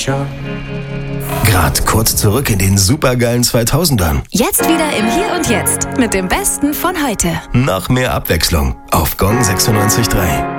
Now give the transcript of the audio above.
Future. Grad kurz zurück in den supergeilen 2000ern. Jetzt wieder im Hier und Jetzt mit dem Besten von heute. Noch mehr Abwechslung auf Gong 96.3.